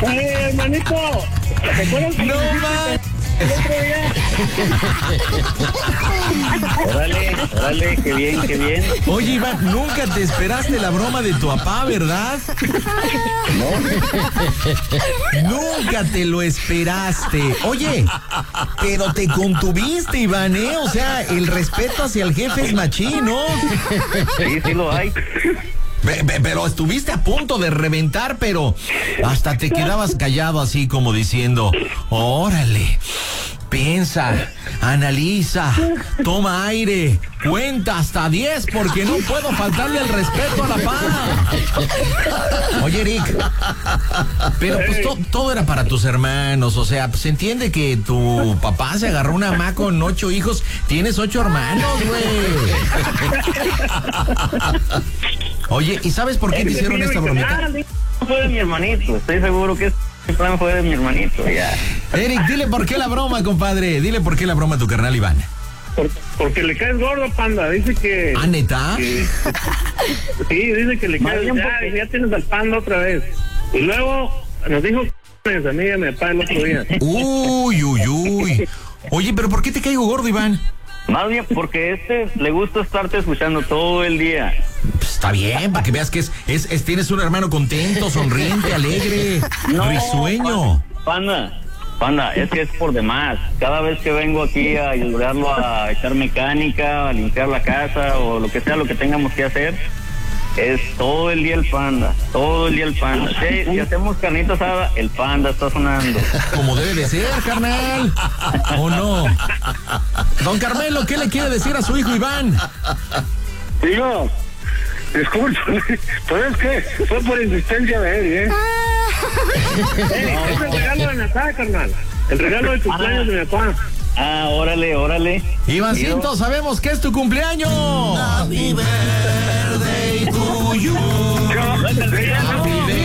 Hermanito, ¿te acuerdas? No más. El otro día. Órale, qué bien. Oye, Iván, nunca te esperaste la broma de tu papá, ¿verdad? No. Nunca te lo esperaste. Oye, pero te contuviste, Iván, ¿eh? O sea, el respeto hacia el jefe es machín, ¿no? Sí lo hay. Pero estuviste a punto de reventar, pero hasta te quedabas callado así como diciendo, órale, piensa, analiza, toma aire, cuenta hasta 10 porque no puedo faltarle el respeto a la paz. Oye, Eric, pero pues todo era para tus hermanos, o sea, pues entiende que tu papá se agarró una mamá con 8 hijos, tienes 8 hermanos, güey. Oye, ¿y sabes por qué te hicieron esta bromita? Fue de mi hermanito, estoy seguro que este plan fue de mi hermanito, ya. Eric, dile por qué la broma, compadre. Dile por qué la broma a tu carnal Iván. Porque le caes gordo, Panda. Dice que... ¿Ah, neta? Sí, dice que le caes... Ya tienes al Panda otra vez. Y luego nos dijo a mí y a mi papá el otro día. Uy. Oye, ¿pero por qué te caigo gordo, Iván? Más bien porque le gusta estarte escuchando todo el día. Pues está bien, para que veas que tienes un hermano contento, sonriente, alegre, risueño. Panda, es que es por demás. Cada vez que vengo aquí a ayudarlo a echar mecánica, a limpiar la casa o lo que sea, lo que tengamos que hacer, es todo el día el Panda. Si hacemos carnita asada, el Panda está sonando. Como debe de ser, carnal. ¿O no? Don Carmelo, ¿qué le quiere decir a su hijo Iván? Digo, disculpe, pero es que fue por insistencia de él, ¿eh? Es el regalo de mi papá, carnal. El regalo de cumpleaños de mi papá. Órale. Ivancito, sabemos que es tu cumpleaños. Vive.